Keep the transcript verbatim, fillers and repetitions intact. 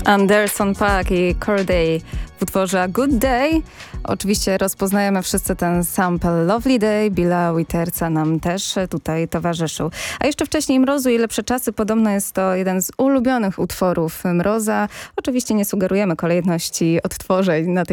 Anderson .Paak i Corday w utworze A Good Day. Oczywiście rozpoznajemy wszyscy ten sample Lovely Day. Billa Wittersa nam też tutaj towarzyszył. A jeszcze wcześniej Mrozu i Lepsze Czasy. Podobno jest to jeden z ulubionych utworów Mroza. Oczywiście nie sugerujemy kolejności odtworzeń na tej